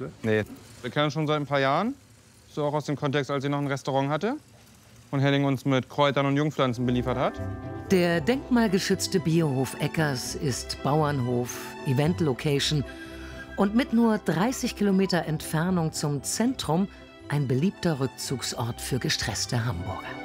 Nee. Wir kennen uns schon seit ein paar Jahren. So auch aus dem Kontext, als ich noch ein Restaurant hatte. Und Henning uns mit Kräutern und Jungpflanzen beliefert hat. Der denkmalgeschützte Biohof Eckers ist Bauernhof, Event-Location und mit nur 30 Kilometer Entfernung zum Zentrum ein beliebter Rückzugsort für gestresste Hamburger.